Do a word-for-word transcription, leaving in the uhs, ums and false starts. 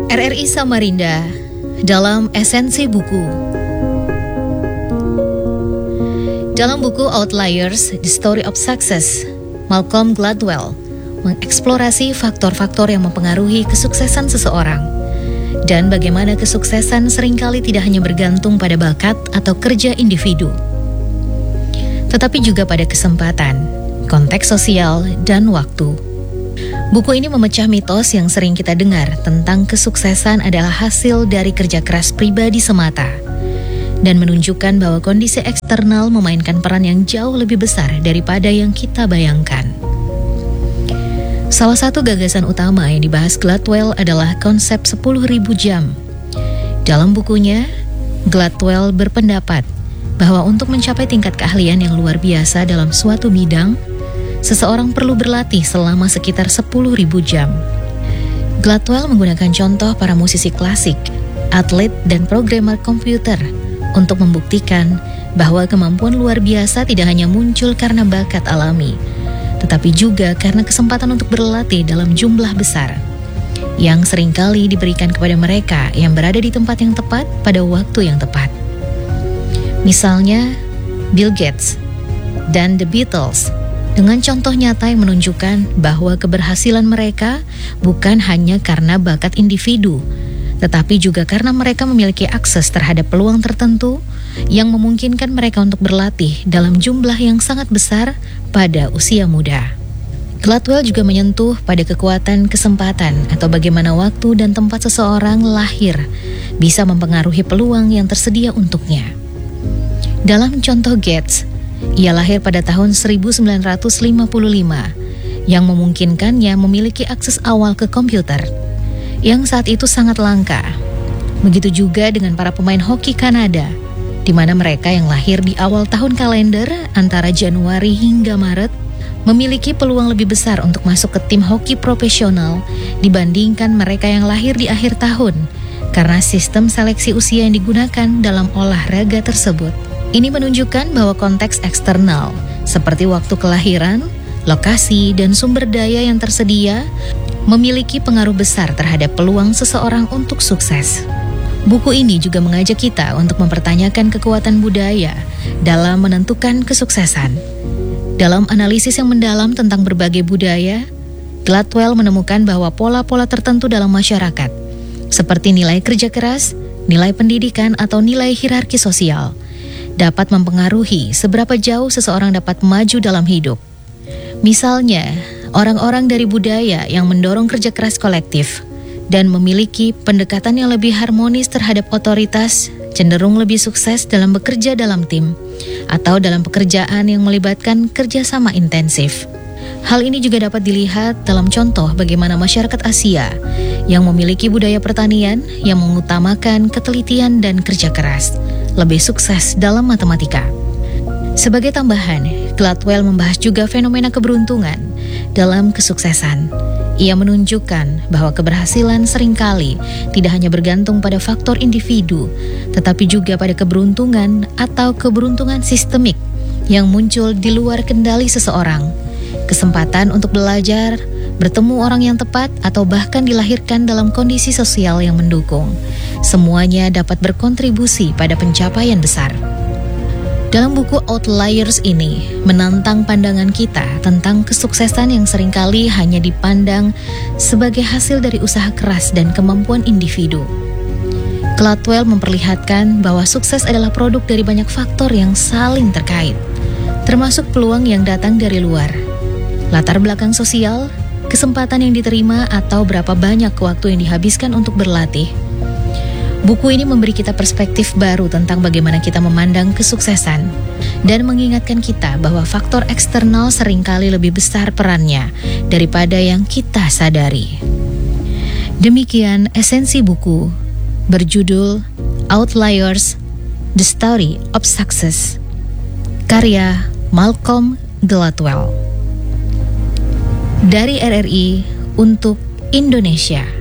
R R I Samarinda dalam esensi buku. Dalam buku Outliers, The Story of Success, Malcolm Gladwell mengeksplorasi faktor-faktor yang mempengaruhi kesuksesan seseorang dan bagaimana kesuksesan seringkali tidak hanya bergantung pada bakat atau kerja individu, tetapi juga pada kesempatan, konteks sosial, dan waktu. Buku ini memecah mitos yang sering kita dengar tentang kesuksesan adalah hasil dari kerja keras pribadi semata dan menunjukkan bahwa kondisi eksternal memainkan peran yang jauh lebih besar daripada yang kita bayangkan. Salah satu gagasan utama yang dibahas Gladwell adalah konsep sepuluh ribu jam. Dalam bukunya, Gladwell berpendapat bahwa untuk mencapai tingkat keahlian yang luar biasa dalam suatu bidang, seseorang perlu berlatih selama sekitar sepuluh ribu jam. Gladwell menggunakan contoh para musisi klasik, atlet, dan programmer komputer untuk membuktikan bahwa kemampuan luar biasa tidak hanya muncul karena bakat alami, tetapi juga karena kesempatan untuk berlatih dalam jumlah besar, yang seringkali diberikan kepada mereka yang berada di tempat yang tepat pada waktu yang tepat. Misalnya, Bill Gates dan The Beatles, dengan contoh nyata yang menunjukkan bahwa keberhasilan mereka bukan hanya karena bakat individu, tetapi juga karena mereka memiliki akses terhadap peluang tertentu yang memungkinkan mereka untuk berlatih dalam jumlah yang sangat besar pada usia muda. Gladwell juga menyentuh pada kekuatan kesempatan atau bagaimana waktu dan tempat seseorang lahir bisa mempengaruhi peluang yang tersedia untuknya. Dalam contoh Gates, ia lahir pada tahun seribu sembilan ratus lima puluh lima, yang memungkinkannya memiliki akses awal ke komputer, yang saat itu sangat langka. Begitu juga dengan para pemain hoki Kanada, di mana mereka yang lahir di awal tahun kalender antara Januari hingga Maret memiliki peluang lebih besar untuk masuk ke tim hoki profesional dibandingkan mereka yang lahir di akhir tahun, karena sistem seleksi usia yang digunakan dalam olahraga tersebut. Ini menunjukkan bahwa konteks eksternal, seperti waktu kelahiran, lokasi, dan sumber daya yang tersedia, memiliki pengaruh besar terhadap peluang seseorang untuk sukses. Buku ini juga mengajak kita untuk mempertanyakan kekuatan budaya dalam menentukan kesuksesan. Dalam analisis yang mendalam tentang berbagai budaya, Gladwell menemukan bahwa pola-pola tertentu dalam masyarakat, seperti nilai kerja keras, nilai pendidikan, atau nilai hierarki sosial, dapat mempengaruhi seberapa jauh seseorang dapat maju dalam hidup. Misalnya, orang-orang dari budaya yang mendorong kerja keras kolektif dan memiliki pendekatan yang lebih harmonis terhadap otoritas cenderung lebih sukses dalam bekerja dalam tim atau dalam pekerjaan yang melibatkan kerjasama intensif. Hal ini juga dapat dilihat dalam contoh bagaimana masyarakat Asia yang memiliki budaya pertanian yang mengutamakan ketelitian dan kerja keras lebih sukses dalam matematika. Sebagai tambahan, Gladwell membahas juga fenomena keberuntungan dalam kesuksesan. Ia menunjukkan bahwa keberhasilan seringkali tidak hanya bergantung pada faktor individu, tetapi juga pada keberuntungan atau keberuntungan sistemik yang muncul di luar kendali seseorang. Kesempatan untuk belajar, bertemu orang yang tepat, atau bahkan dilahirkan dalam kondisi sosial yang mendukung. Semuanya dapat berkontribusi pada pencapaian besar. Dalam buku Outliers ini menantang pandangan kita tentang kesuksesan yang seringkali hanya dipandang sebagai hasil dari usaha keras dan kemampuan individu. Gladwell memperlihatkan bahwa sukses adalah produk dari banyak faktor yang saling terkait, termasuk peluang yang datang dari luar, latar belakang sosial, kesempatan yang diterima, atau berapa banyak waktu yang dihabiskan untuk berlatih. Buku ini memberi kita perspektif baru tentang bagaimana kita memandang kesuksesan dan mengingatkan kita bahwa faktor eksternal seringkali lebih besar perannya daripada yang kita sadari. Demikian esensi buku berjudul Outliers, The Story of Success, karya Malcolm Gladwell. Dari R R I untuk Indonesia.